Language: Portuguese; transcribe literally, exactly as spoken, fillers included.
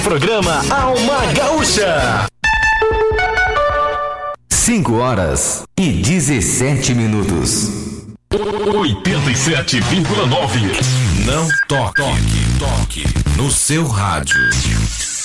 Programa Alma Gaúcha. cinco horas e dezessete minutos. oitenta e sete vírgula nove. Não toque, toque, toque no seu rádio.